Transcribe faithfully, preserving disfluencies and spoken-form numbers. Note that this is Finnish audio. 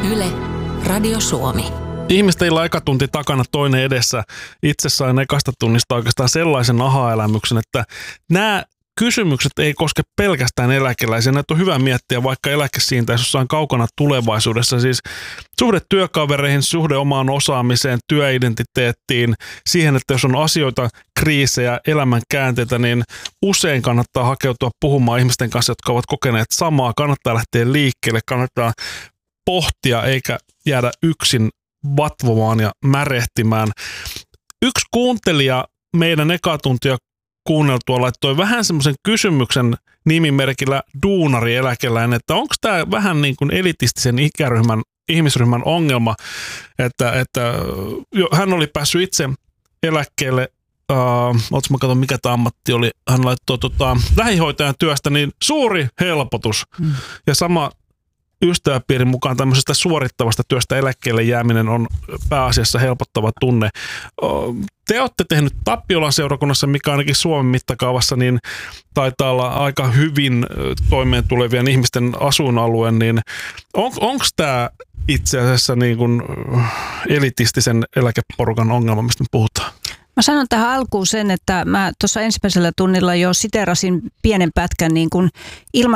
Yle, Radio Suomi. Ihmisten eka tunti takana, toinen edessä. Itse sain ekasta tunnista oikeastaan sellaisen aha-elämyksen, että nämä kysymykset ei koske pelkästään eläkeläisiä. Näitä on hyvä miettiä vaikka eläke siitä, jos on kaukana tulevaisuudessa. Siis suhde työkavereihin, suhde omaan osaamiseen, työidentiteettiin, siihen, että jos on asioita, kriisejä, elämän käänteitä, niin usein kannattaa hakeutua puhumaan ihmisten kanssa, jotka ovat kokeneet samaa. Kannattaa lähteä liikkeelle, kannattaa pohtia eikä jäädä yksin vatvomaan ja märehtimään. Yksi kuuntelija meidän eka tuntia kuunneltua laittoi vähän semmoisen kysymyksen nimimerkillä duunarieläkeläinen, että onko tämä vähän niin kuin elitistisen ikäryhmän, ihmisryhmän ongelma, että, että hän oli päässyt itse eläkkeelle, uh, ootko mä katson mikä tämä ammatti oli, hän laittoi tota, lähihoitajan työstä, niin suuri helpotus. Mm. Ja sama ystäväpiirin mukaan tämmöisestä suorittavasta työstä eläkkeelle jääminen on pääasiassa helpottava tunne. Te olette tehnyt Tappiolan seurakunnassa, mikä ainakin Suomen mittakaavassa, niin taitaa olla aika hyvin toimeen tulevien ihmisten asuinalue, niin on, onko tämä itse asiassa niin kuin elitistisen eläkeporukan ongelma, mistä me puhutaan? Mä sanon tähän alkuun sen, että mä tuossa ensimmäisellä tunnilla jo siterasin pienen pätkän niin kuin ilman